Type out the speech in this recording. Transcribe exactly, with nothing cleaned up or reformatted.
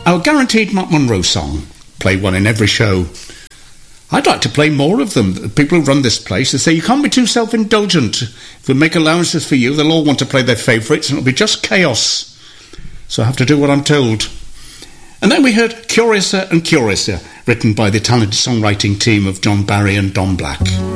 Our guaranteed Mark Monroe song. Play one in every show. I'd like to play more of them. The people who run this place, they say you can't be too self-indulgent. If we make allowances for you, they'll all want to play their favourites and it'll be just chaos. So I have to do what I'm told. And then we heard Curiouser and Curiouser, written by the talented songwriting team of John Barry and Don Black.